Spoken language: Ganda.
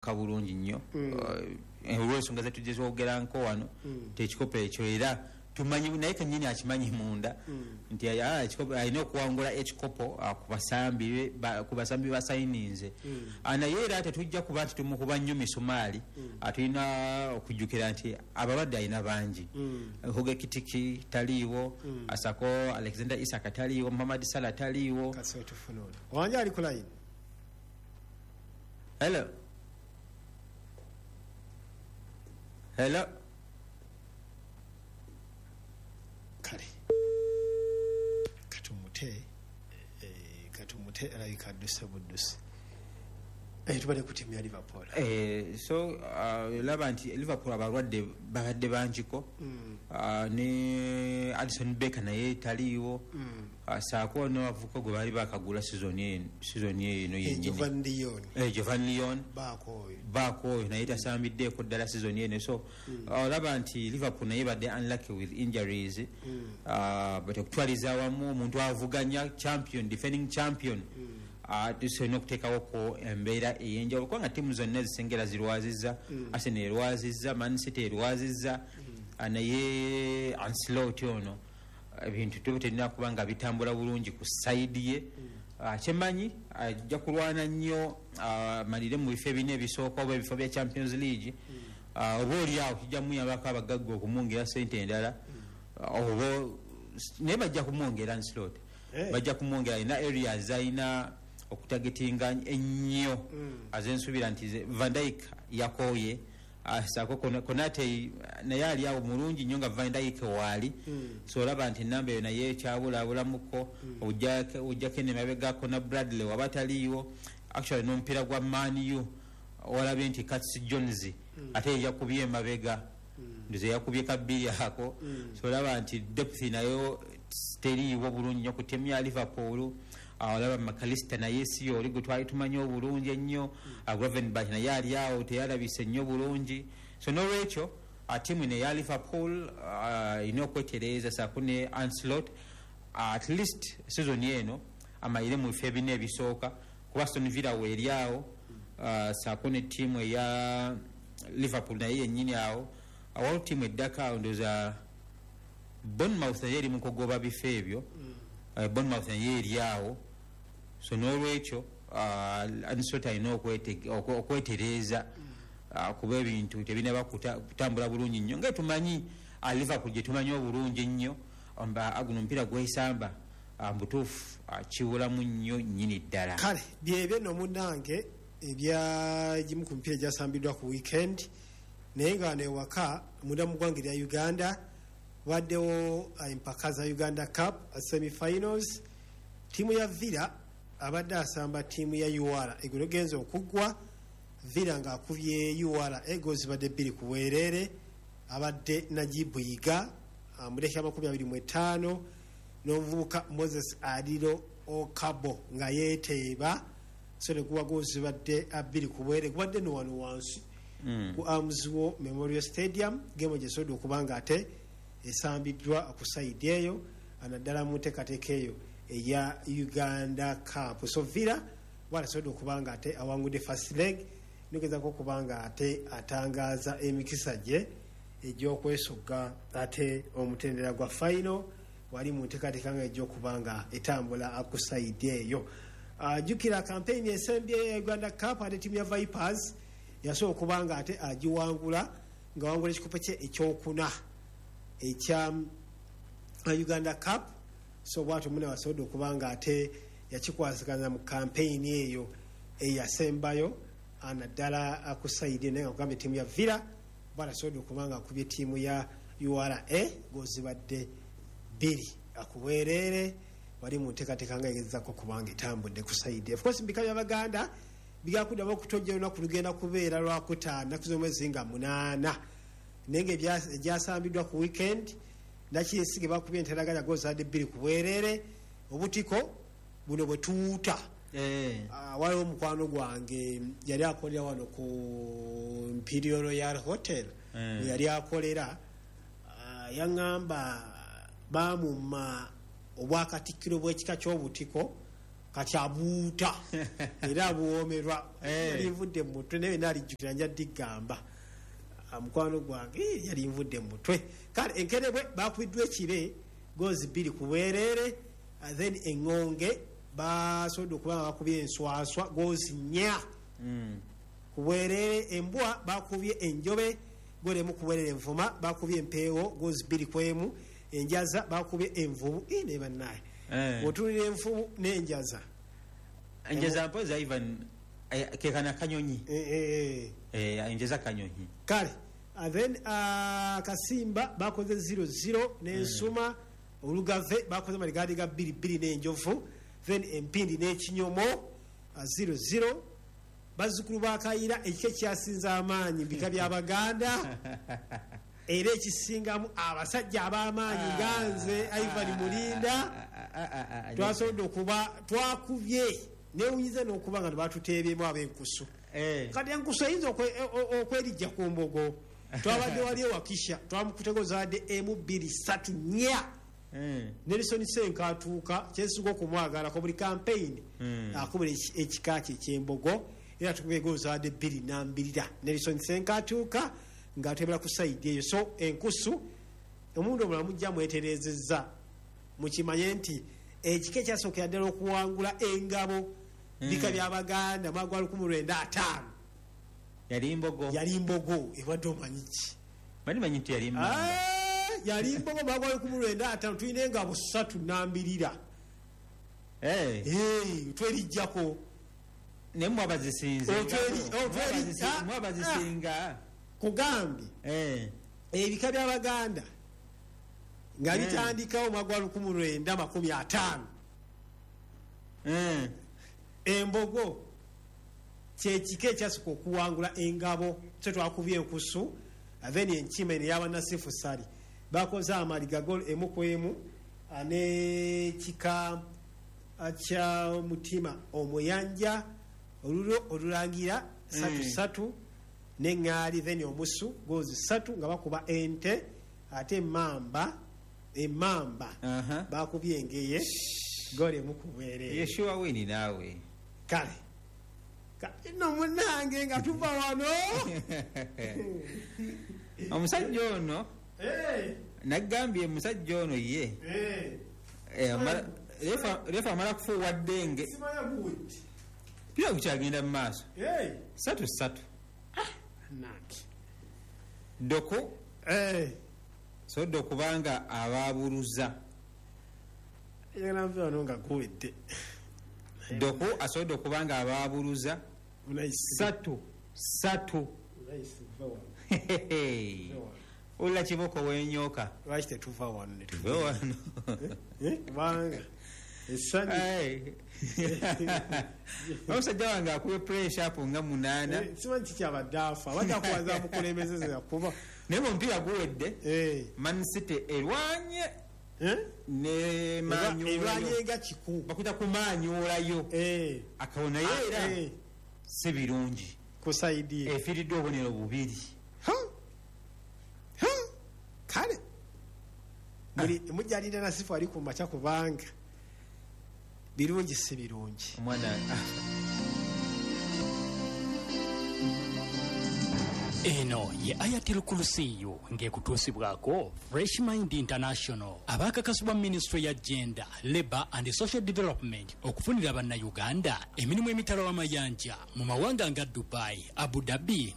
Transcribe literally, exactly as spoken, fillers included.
kyawuka bulungi nnyo olw'ensonga zetugeza okwogeranko wano tekikopo ekyo era tumanyi naye kennyini akimanyi munda nti alina okuwangula ekikopo ku basambi basayininze naye era tetujja kuba nti tumukuba nnyo misumaali tulina okujjukira nti abalwadde alina bangi Huge Kitiki taliiwo Asako Alexander Isaka taliiwo Muhammad Salah taliiwo wanje ali ku line. Hello hello kale katumute eh katumute alabika dusa budusi eh tubale ku timu ya Liverpool eh so uh, laba nti Liverpool abalwadde babadde banjiko mm. uh, ne Addison Becker naye taliiwo mm. uh, saako no avuko gwe bali bakagula season eno season eno yennyini Jovan Lyon eh Jovan Lyon bako bako naye tasambidde ko ddala season eno so mm. uh, laba nti Liverpool naye badde unlucky with injuries mm. uh, but okutwaliza wamu omuntu avuganya champion defending champion mm. Uh, tusobola okuteekawo ko embeera ey'enjawulo kubanga ttiimu zonna zisengera zirwazizza mm. Arsenal erwazizza Man City erwazizza mm. uh, naye Ancelotti ono ebintu uh, tuba terina kuba nga bitambula bulungi ku sayidi ye mm. uh, kyemanyi ajja uh, kulwana nnyo uh, malire mu bifo ebina ebisooka oba ebifo bya Champions League mm. uh, oba oliawo kijja muyambako abagagga okumwongera sente endala mm. uh, oba naye bajja kumwongera Ancelotti hey. Bajja kumwongera alina areas alina okutagetinga ennyo mm. azensuubira nti Van Dijk yakooye asako Konate naye ali awo mulungi nnyo nga Van Dijk waali mm. so olaba nti namba eyo naye kyabulaabulamuko mm. ojjako enemabegako na Bradley waba taliiwo actually n'omupiira gwa Man U olabye nti Curtis Jones mm. ate yakubye emabega mm. ndoze yakubye kabbiri ako mm. so olaba nti depth nayo teriiwo bulungi nnyo ku ttiimu ya Liverpool awalaba McAllister naye si oli gwe twali tumanyi obulungi ennyo Gravenberch naye ali awo teyalabise nnyo bulungi so n'olwekyo ttiimu eno eya Liverpool erina okwetereeza saako ne Ancelotti at least season eno amayire mu bifo ebina ebisooka kuba Aston Villa weeri awo saako ne ttiimu eya Liverpool naye yennyini awo awaliwo ttiimu eddaka awo ndooza Bournemouth naye eri mu kugoba bifo ebyo Bournemouth naye eri awo so n'olwekyo uh, Ancelotti alina okwetereeza uh, kuba ebintu tebinaba kutambula bulungi nnyo nga tumanyi uh, Liverpool gye tumanyi obulungi ennyo guno omupiira gwesamba uh, mbutuufu uh, kiwulamu nnyo nnyini ddala kale byebyo no munnange ebya gimu ku mipiira gyasambiddwa ku weekend naye nga newaka munda mu ggwanga lya Uganda waddewo empaka za Uganda Cup semi-finals timu ya Villa abadde asamba timu ya U R eggulo genza okuggwa Villa nga akubye U R Eagles badde bbiri ku bwereere abadde Najibu Yiga mulekya makumi abiri mu etaano n'omuvubuka Moses Adilo Okabo nga yeeteeba so ne kuwagozi badde abiri ku bwereere kubadde no wano wansi mm. ku Amzwo Memorial Stadium gemo gyesoodde okubanga ate esambiddwa ku side eyo anaddala mu nteekateeka eyo eya Uganda Cup so Villa walasoodde okubanga ate awangudde first leg nogezako okubanga ate atangaaza emikisa gye egy'okwesogga ate omutendera gwa final wali mu nteekateeka nga egy'okubanga etambula ku side eyo ajjukira campaign esembye ya Uganda Cup ate timu ya Vipers yasobola okubanga ate agiwangula nga wangula ekikopo kye ekyokuna ekya Uganda Cup so bwatu muna wasodo kubanga ate yakikwasaganya mu campaign eyo eyasembayo anaddala akusaide naye okugambe timu ya Villa bwana sodo kubanga kubye timu ya U R A gozibadde biri akuweerere wali mu nteekateeka nga egezako kubanga etambudde ku side of course mbika by'Abaganda bigakuddamu okutojja olunaku lugenda kubeera lwakutaano naku z'omwezi nga munaana nenge byasambiddwa ku weekend nakiyesige bakubye enteraganya gozadde bbiri ku bwereere obutiko buno bwe tuuta eh uh, waliwo omukwano gwange yali akolera wano ku Imperial Royal Hotel eh. yali akolera uh, yaŋŋamba bamumma obwakatikkiro bw'ekika ky'obutiko kati abuuta era abuwoomerwa yali nvudde mu mutwe naye naalijjukira nja digamba mukwano gwange yali nvudde mu mutwe kale enkerebwe bakubiddwa ekire goozi bbiri ku bwereere then eŋŋonge basobodde okuba nga bakubye enswaswa goozi nnya ku bwereere embwa bakubye enjobe golemu ku bwereere envuma bakubye empeewo goozi bbiri ku emu enjaza bakubye envubu ne bannaye otunira envubu n'enjaza enjaza mpoza even kekana kanyonyi enjaza kanyonyi kale then kasimba bakoze zero zero n'ensuma olugave bakoze maligadi ga bbiri bbiri n'enjovu then empindi n'ekinyomo zero zero bazzukulu bakayira ekike kyasinza amaanyi mbika by'abaganda era ekisingamu abasajja ab'amaanyi ganze Ivan Mulinda twasobodde okuba twakubye newunyize n'okuba nga tebatuteebyemu ab'enkusu kati enkusu eyinza okwerijja ku mbogo twabadde wali ewakisha twamukutegozaadde emu bbiri ssatu nnya Nelson Senkatuuka kyensinga okumwagalako buli kampeyini akubira ekika kye ky'embogo era tukubegozaadde bbiri nambirira Nelson Senkatuuka ng'atebera ku sayidi eyo so enkusu omuntu omulamu mujja mweterezezza mukimanye nti ekika ekyasookera ddala okuwangula engabo bika by'abaganda mwaka gwa lukumi lwenda ataano yali mbogo yali mbogo ebadde omanyi ki manyi nti yali mbogo yali mbogo mwaka gwa lukumi lwenda ataano tulina engabo ssatu nambirira twerijjako naye mwabazisinze mwabazisinga kugambye ebika by'abaganda nga bitandikawo mwaka gwa lukumi lwenda makumi ataano embogo kyekika ekyasooka okuwangula engabo kye twakubye enkusu then enkima eno ey'abanasifu sali bakoze amaliga gol emu ku emu n'ekika kya mutima omuyanja olulo olulangira satu satu n'eŋŋaali then omusu goozi satu nga bakuba ente ate emamba emamba bakubye engeye gol emu ku bwereere yeshuwa wini naawe kale no munange nga tuva wano omusajja ono nagambye musajja ono ye lefa amala kufuuwa ddenge pira kukyagenda mu maaso satu satu doko sobodde okubanga ababuluza wano nga guwedde doko asobodde okubanga ababuluza satu satu olula kiboko wenyoka lwaki tetuva wano tuve wano kubanga essanyu omusajja wange akube preshapu nga munaana simanyi kikyabadde afa abadde akuwaza mukulembezeza kuba naye omupiira guwedde Man City erwanye erwanye nga kiku bakuta kumanyulayo akawona yeera si birungi ku saidi efiiridde obubonero bubiri kale mujjalira nasifu ali ku maca kubanga birungi si birungi omwana eno ye Ayatel Kulusiyo ng'ekutuusibwako Fresh Mind International abakakasibwa Ministry ya Gender, Labour and Social Development okufunira bannayuganda emirimu emitala w'amayanja mu mawanga nga Dubai, Abu Dhabi